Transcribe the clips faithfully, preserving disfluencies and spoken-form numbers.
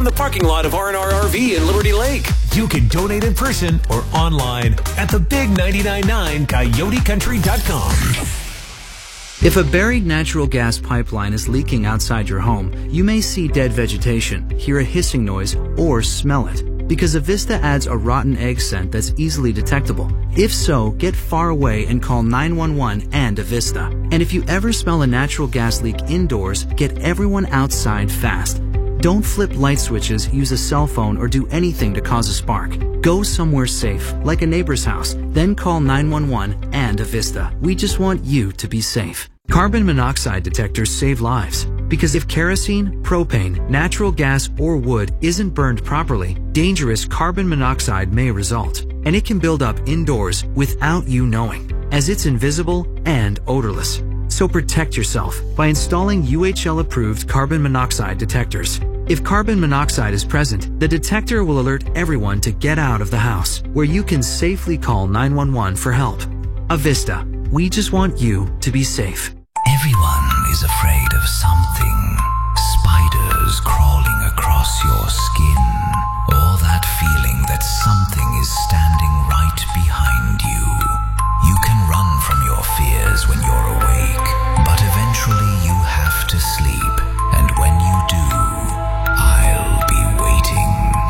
the parking lot of R and R R V in Liberty Lake. You can donate in person or online at the big nine nine nine coyote country dot com. If a buried natural gas pipeline is leaking outside your home, you may see dead vegetation, hear a hissing noise, or smell it. Because Avista adds a rotten egg scent that's easily detectable. If so, get far away and call nine one one and Avista. And if you ever smell a natural gas leak indoors, get everyone outside fast. Don't flip light switches, use a cell phone, or do anything to cause a spark. Go somewhere safe, like a neighbor's house, then call nine one one and Avista. We just want you to be safe. Carbon monoxide detectors save lives. Because if kerosene, propane, natural gas, or wood isn't burned properly, dangerous carbon monoxide may result. And it can build up indoors without you knowing, as it's invisible and odorless. So protect yourself by installing U H L-approved carbon monoxide detectors. If carbon monoxide is present, the detector will alert everyone to get out of the house, where you can safely call nine one one for help. Avista, we just want you to be safe. Everyone is afraid of something. Spiders crawling across your skin. Or that feeling that something is standing right behind you. You can run from your fears when you're awake, but eventually you have to sleep. And when you do, I'll be waiting.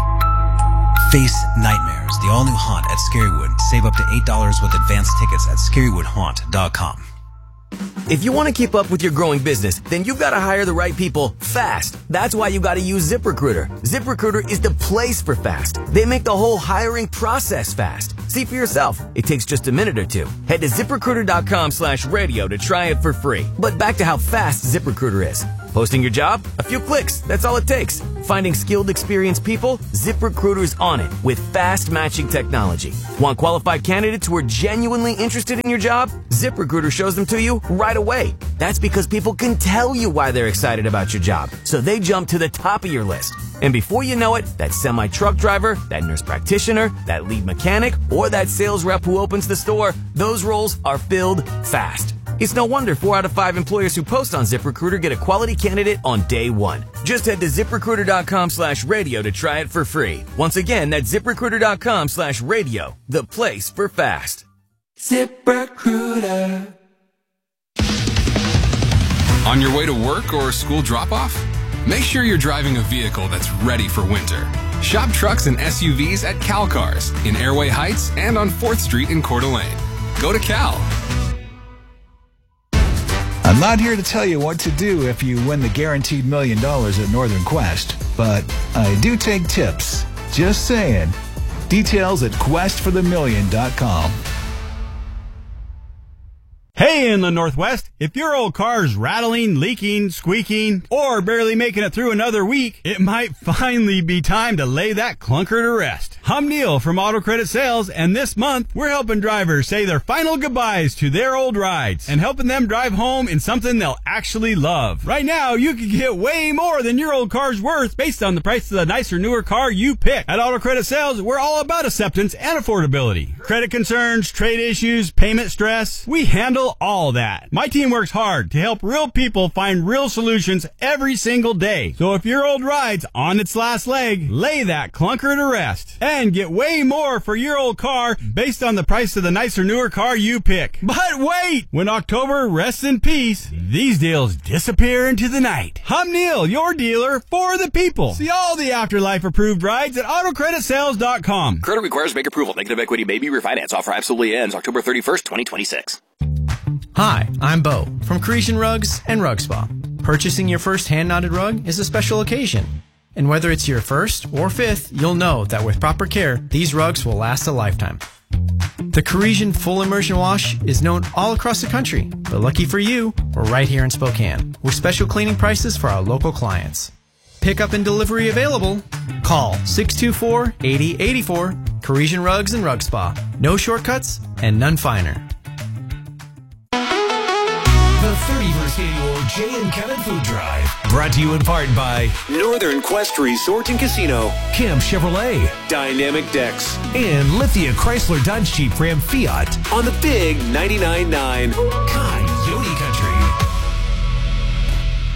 Face Nightmares, the all-new Haunt at Scarywood. Save up to eight dollars with advanced tickets at scarywood haunt dot com. If you want to keep up with your growing business, then you've got to hire the right people fast. That's why you got to use ZipRecruiter. ZipRecruiter is the place for fast. They make the whole hiring process fast. See for yourself. It takes just a minute or two. Head to ZipRecruiter.com slash radio to try it for free. But back to how fast ZipRecruiter is. Posting your job? A few clicks. That's all it takes. Finding skilled, experienced people? ZipRecruiter's on it with fast matching technology. Want qualified candidates who are genuinely interested in your job? ZipRecruiter shows them to you right away. That's because people can tell you why they're excited about your job, so they jump to the top of your list. And before you know it, that semi-truck driver, that nurse practitioner, that lead mechanic, or that sales rep who opens the store, those roles are filled fast. It's no wonder four out of five employers who post on ZipRecruiter get a quality candidate on day one. Just head to ZipRecruiter.com slash radio to try it for free. Once again, that's ZipRecruiter.com slash radio, the place for fast. ZipRecruiter. On your way to work or school drop-off? Make sure you're driving a vehicle that's ready for winter. Shop trucks and S U Vs at Cal Cars in Airway Heights and on fourth Street in Coeur d'Alene. Go to Cal. I'm not here to tell you what to do if you win the guaranteed million dollars at Northern Quest, but I do take tips. Just saying. Details at quest for the million dot com. Hey, in the Northwest, if your old car's rattling, leaking, squeaking, or barely making it through another week, it might finally be time to lay that clunker to rest. I'm Neil from Auto Credit Sales, and this month, we're helping drivers say their final goodbyes to their old rides and helping them drive home in something they'll actually love. Right now, you can get way more than your old car's worth based on the price of the nicer, newer car you pick. At Auto Credit Sales, we're all about acceptance and affordability. Credit concerns, trade issues, payment stress, we handle all that. My team works hard to help real people find real solutions every single day. So if your old ride's on its last leg, lay that clunker to rest and get way more for your old car based on the price of the nicer, newer car you pick. But wait! When October rests in peace, these deals disappear into the night. I'm Neil, your dealer for the people. See all the Afterlife approved rides at auto credit sales dot com. Credit requires bank approval. Negative equity may be refinanced. Offer absolutely ends October thirty-first, twenty twenty-six. Hi, I'm Bo from Parisian Rugs and Rug Spa. Purchasing your first hand-knotted rug is a special occasion. And whether it's your first or fifth, you'll know that with proper care, these rugs will last a lifetime. The Parisian Full Immersion Wash is known all across the country, but lucky for you, we're right here in Spokane, with special cleaning prices for our local clients. Pickup and delivery available. Call six two four, eight zero eight four, Parisian Rugs and Rug Spa. No shortcuts and none finer. The thirty-first Annual Jay and Kevin Food Drive. Brought to you in part by Northern Quest Resort and Casino, Camp Chevrolet, Dynamic Decks, and Lithia Chrysler Dodge Jeep Ram Fiat on the Big ninety-nine point nine Coyote Country.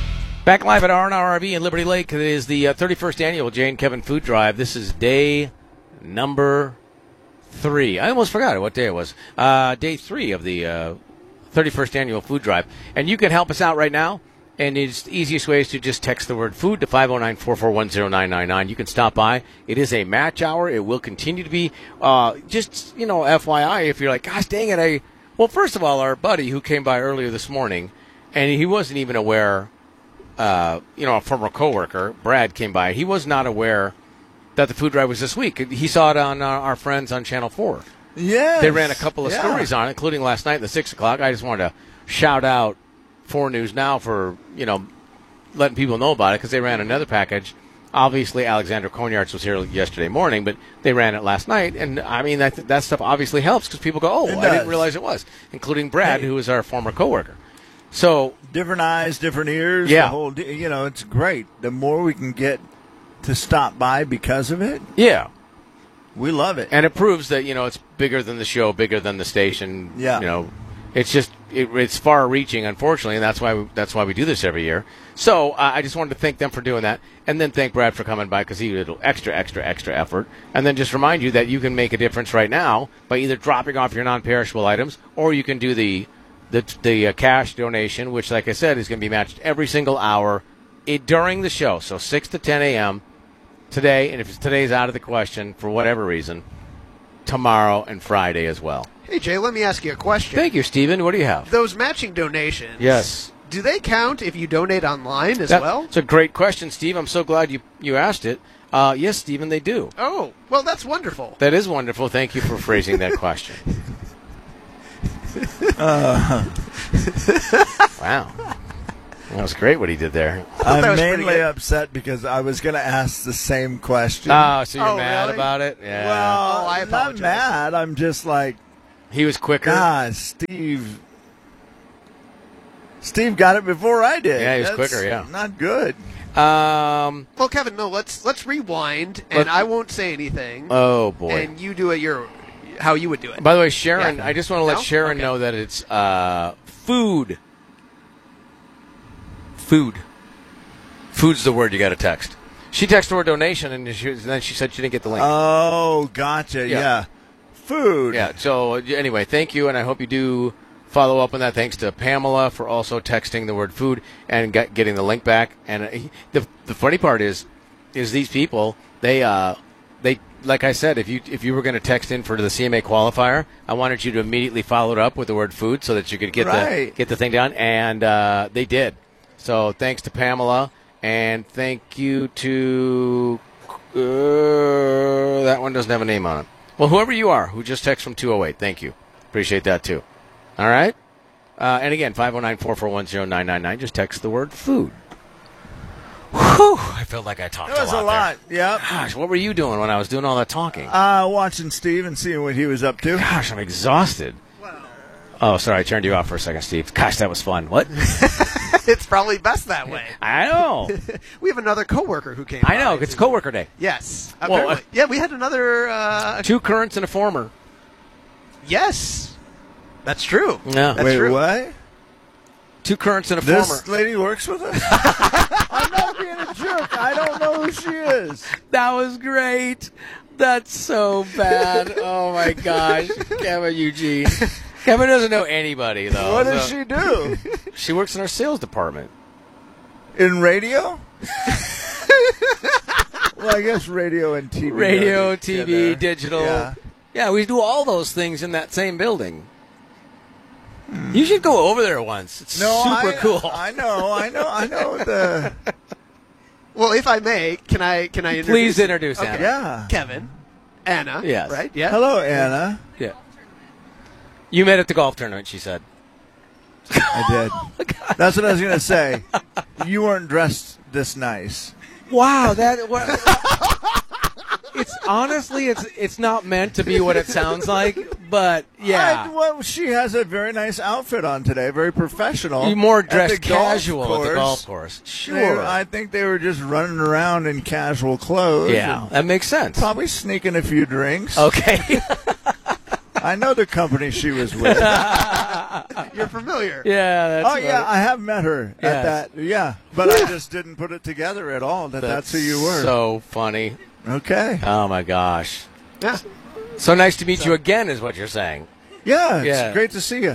Back live at R and R R V in Liberty Lake. It is the uh, thirty-first annual Jay and Kevin Food Drive. This is day number three. I almost forgot what day it was. Uh, day three of the uh, thirty-first annual food drive. And you can help us out right now. And it's the easiest way is to just text the word food to five oh nine, four four one, oh nine nine nine. You can stop by. It is a match hour. It will continue to be. Uh, just, you know, F Y I, if you're like, gosh, dang it. I Well, first of all, our buddy who came by earlier this morning, and he wasn't even aware, uh, you know, a former coworker, Brad, came by. He was not aware that the food drive was this week. He saw it on uh, our friends on Channel four. Yeah. They ran a couple of yeah. stories on it, including last night at the six o'clock. I just wanted to shout out four News Now for, you know, letting people know about it because they ran another package. Obviously, Alexandra Konyarts was here yesterday morning, but they ran it last night. And, I mean, that, that stuff obviously helps because people go, oh, It I does. didn't realize it was, including Brad, Hey. who is our former coworker. So different eyes, different ears. Yeah. The whole, de- you know, it's great. The more we can get to stop by because of it, yeah. we love it. And it proves that, you know, it's bigger than the show, bigger than the station. Yeah. You know, it's just, it, it's far-reaching, unfortunately, and that's why we, that's why we do this every year. So uh, I just wanted to thank them for doing that, and then thank Brad for coming by because he did extra, extra, extra effort. And then just remind you that you can make a difference right now by either dropping off your non-perishable items, or you can do the the, the uh, cash donation, which, like I said, is going to be matched every single hour it, during the show. So six to ten a.m. today, and if today's out of the question for whatever reason, tomorrow and Friday as well. Hey, Jay, let me ask you a question. Thank you, Stephen. What do you have? Those matching donations. Yes. Do they count if you donate online as That- well? It's a great question, Steve. I'm so glad you, you asked it. Uh, yes, Stephen, they do. Oh, well, that's wonderful. That is wonderful. Thank you for phrasing that question. uh, wow. That was great what he did there. I'm mainly upset because I was going to ask the same question. Oh, so you're Oh, mad really? about it? Yeah. Well, Oh, I I'm apologize. not mad. I'm just like, He was quicker. God, Steve. Steve got it before I did. Yeah, he was That's quicker, yeah. Not good. Um, Well, Kevin, no, let's let's rewind, and Let's- I won't say anything. oh, boy. And you do it your how you would do it. By the way, Sharon, Yeah. I just want to let No? Sharon Okay. know that it's uh, food. Food. Food's the word you got to text. She texted her donation, and, she, and then she said she didn't get the link. Oh, gotcha. Yeah. Yeah. Food. Yeah, so uh, anyway, thank you, and I hope you do follow up on that. Thanks to Pamela for also texting the word food and get, getting the link back. And uh, he, the the funny part is, is these people, they, uh, they like I said, if you if you were going to text in for the C M A qualifier, I wanted you to immediately follow it up with the word food so that you could get Right. the get the thing done, and uh, they did. So thanks to Pamela, and thank you to uh, that one doesn't have a name on it. Well, whoever you are who just texted from two oh eight, thank you. Appreciate that, too. All right? Uh, and again, five oh nine, four four one, oh nine nine nine. Just text the word food. Whew, I felt like I talked That was a lot a lot. there. Yep. Gosh, what were you doing when I was doing all that talking? Uh, watching Steve and seeing what he was up to. Gosh, I'm exhausted. Oh, sorry, I turned you off for a second, Steve. Gosh, that was fun. What? It's probably best that way. I know. We have another coworker who came. I know. by, It's too. coworker day. Yes. Well, Apparently. uh, yeah, we had another. Uh, Two currents and a former. yes, that's true. Yeah. That's Wait, true. what? Two currents and a This former. lady works with us? I'm not being a jerk. I don't know who she is. That was great. That's so bad. Oh, my gosh. Kevin Eugene. Kevin doesn't know anybody, though. What does so- she do? She works in our sales department. In radio? Well, I guess radio and T V. Radio, are T V, together. digital. Yeah. Yeah, we do all those things in that same building. You should go over there once. It's No, super I, cool. I know, I know, I know the. Well, if I may, can I can I introduce? Please introduce Okay. Anna. Yeah. Kevin, Anna. Yes. Right. Yeah. Hello, Anna. Yeah. You met at the golf tournament, she said. I did. That's what I was going to say. You weren't dressed this nice. Wow, that what, it's honestly it's it's not meant to be what it sounds like, but yeah. I, well, she has a very nice outfit on today, very professional. You more At the dressed golf casual at the course, golf course. they- Sure. I think they were just running around in casual clothes. Yeah, and that makes sense. Probably sneaking a few drinks. Okay. I know the company she was with. You're familiar. Yeah. That's oh, yeah, I have met her Yes. at that. Yeah, but I just didn't put it together at all that that's, who you were. So funny. Okay. Oh, my gosh. Yeah. So nice to meet you again is what you're saying. Yeah, it's Yeah. great to see you.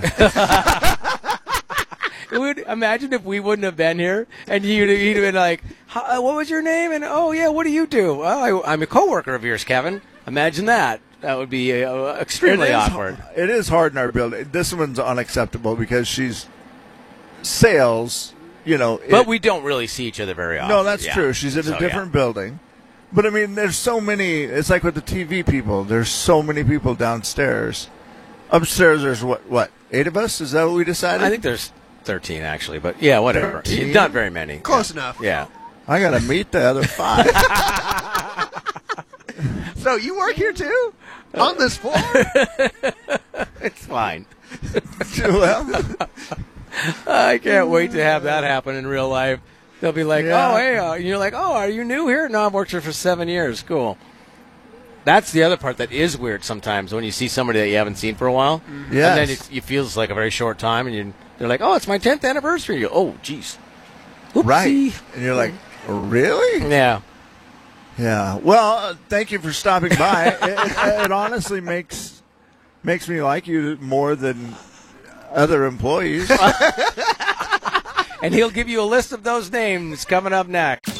It would, imagine if we wouldn't have been here and you'd, he'd have been like, "Hi, what was your name?" And, oh, yeah, what do you do? Oh, I, I'm a coworker of yours, Kevin. Imagine that. That would be uh, extremely It is awkward. har- It is hard in our building. This one's unacceptable because she's sales, you know. But it- we don't really see each other very often. No, that's Yeah. true. She's in a So, different building. But, I mean, there's so many. It's like with the T V people. There's so many people downstairs. Upstairs, there's what, what, eight of us? Is that what we decided? I think there's thirteen, actually. But, yeah, whatever. thirteen? Not very many. Close Yeah. enough. Yeah. I got to meet the other five. So you work here too? On this floor? It's fine. well, I can't wait to have that happen in real life. They'll be like, Yeah. oh, hey, uh, you're like, oh, are you new here? No, I've worked here for seven years. Cool. That's the other part that is weird sometimes when you see somebody that you haven't seen for a while. Yes. And then it, it feels like a very short time, and you, they're like, oh, it's my tenth anniversary. You go, oh, geez. Oopsie. right. And you're like, really? Yeah. Yeah. Well, uh, thank you for stopping by. it, it, it honestly makes makes me like you more than other employees. And he'll give you a list of those names coming up next.